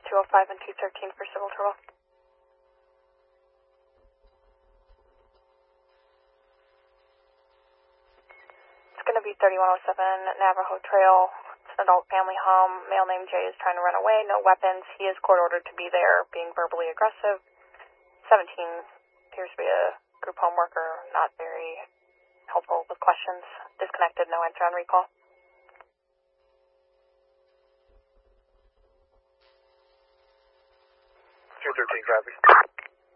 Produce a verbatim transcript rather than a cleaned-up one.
two oh five and two thirteen for Civil Turtle. It's going to be thirty-one oh seven Navajo Trail. It's an adult family home. Male named Jay is trying to run away. No weapons. He is court ordered to be there, being verbally aggressive. seventeen appears to be a group home worker, not very helpful with questions. Disconnected, no answer on recall. two thirteen, copy.